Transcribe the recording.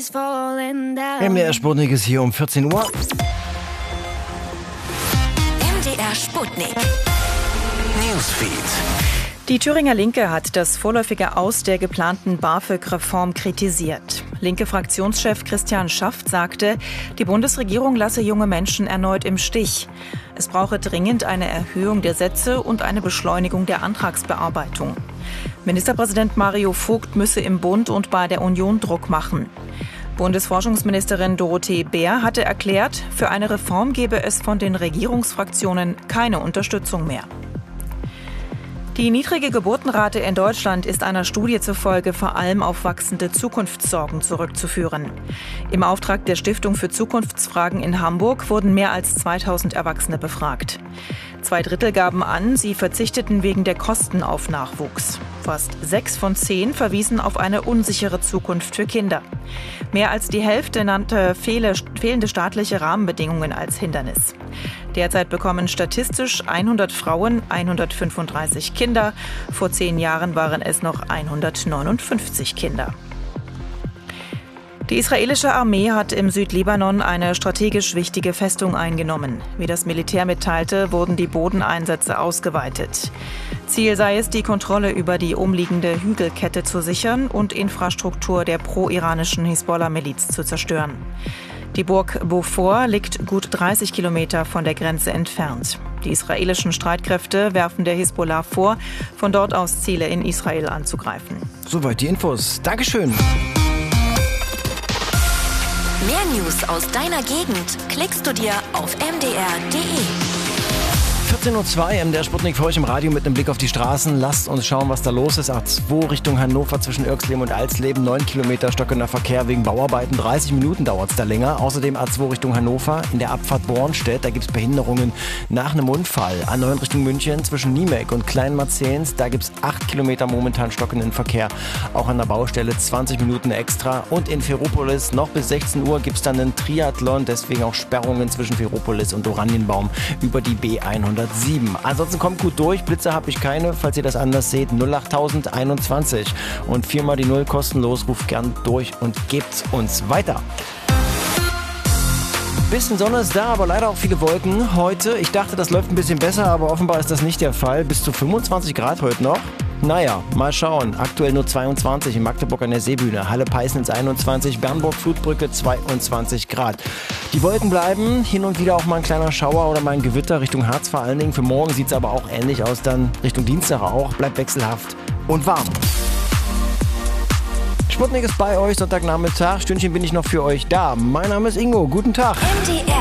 MDR Sputnik ist hier um 14 Uhr. MDR Sputnik. Newsfeed. Die Thüringer Linke hat das vorläufige Aus der geplanten BAföG-Reform kritisiert. Linke Fraktionschef Christian Schaft sagte, die Bundesregierung lasse junge Menschen erneut im Stich. Es brauche dringend eine Erhöhung der Sätze und eine Beschleunigung der Antragsbearbeitung. Ministerpräsident Mario Vogt müsse im Bund und bei der Union Druck machen. Bundesforschungsministerin Dorothee Bär hatte erklärt, für eine Reform gebe es von den Regierungsfraktionen keine Unterstützung mehr. Die niedrige Geburtenrate in Deutschland ist einer Studie zufolge vor allem auf wachsende Zukunftssorgen zurückzuführen. Im Auftrag der Stiftung für Zukunftsfragen in Hamburg wurden mehr als 2000 Erwachsene befragt. 2/3 gaben an, sie verzichteten wegen der Kosten auf Nachwuchs. Fast 6 von 10 verwiesen auf eine unsichere Zukunft für Kinder. Mehr als die Hälfte nannte fehlende staatliche Rahmenbedingungen als Hindernis. Derzeit bekommen statistisch 100 Frauen 135 Kinder. Vor 10 Jahren waren es noch 159 Kinder. Die israelische Armee hat im Südlibanon eine strategisch wichtige Festung eingenommen. Wie das Militär mitteilte, wurden die Bodeneinsätze ausgeweitet. Ziel sei es, die Kontrolle über die umliegende Hügelkette zu sichern und Infrastruktur der pro-iranischen Hisbollah-Miliz zu zerstören. Die Burg Beaufort liegt gut 30 Kilometer von der Grenze entfernt. Die israelischen Streitkräfte werfen der Hisbollah vor, von dort aus Ziele in Israel anzugreifen. Soweit die Infos. Dankeschön. Mehr News aus deiner Gegend klickst du dir auf mdr.de. 14.02 Uhr, MDR Sputnik für euch im Radio mit einem Blick auf die Straßen. Lasst uns schauen, was da los ist. A2 Richtung Hannover zwischen Irxleben und Alsleben. 9 Kilometer stockender Verkehr wegen Bauarbeiten. 30 Minuten dauert es da länger. Außerdem A2 Richtung Hannover in der Abfahrt Bornstedt. Da gibt es Behinderungen nach einem Unfall. A9 Richtung München zwischen Niemek und Kleinmarzehns. Da gibt es 8 Kilometer momentan stockenden Verkehr. Auch an der Baustelle 20 Minuten extra. Und in Ferropolis noch bis 16 Uhr gibt es dann einen Triathlon. Deswegen auch Sperrungen zwischen Ferropolis und Oranienbaum über die B107. Ansonsten kommt gut durch. Blitze habe ich keine, falls ihr das anders seht. 08021 und 4 mal die 0 kostenlos. Ruft gern durch und gebt's uns weiter. Bisschen Sonne ist da, aber leider auch viele Wolken heute. Ich dachte, das läuft ein bisschen besser, aber offenbar ist das nicht der Fall. Bis zu 25 Grad heute noch. Naja, mal schauen. Aktuell nur 22 in Magdeburg an der Seebühne. Halle-Peisnitz 21, Bernburg-Flutbrücke 22 Grad. Die Wolken bleiben, hin und wieder auch mal ein kleiner Schauer oder mal ein Gewitter Richtung Harz vor allen Dingen. Für morgen sieht es aber auch ähnlich aus, dann Richtung Dienstag auch. Bleibt wechselhaft und warm. Sputnik ist bei euch, Sonntagnachmittag. Stündchen bin ich noch für euch da. Mein Name ist Ingo. Guten Tag. MDR